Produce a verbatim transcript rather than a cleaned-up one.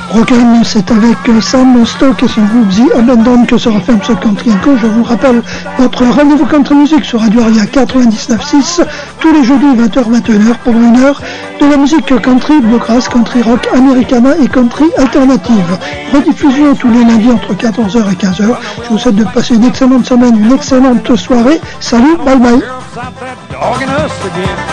Rock'n'Roll, c'est avec Sam Stock et son groupe The Abandon que se referme ce Country and Co. Je vous rappelle votre rendez-vous Country Music sur Radio Aria quatre-vingt-dix-neuf six tous les jeudis vingt heures vingt et une heures pour une heure de la musique country, bluegrass, country rock, americana et country alternative. Rediffusion tous les lundis entre quatorze heures et quinze heures. Je vous souhaite de passer une excellente semaine, une excellente soirée. Salut, bye bye.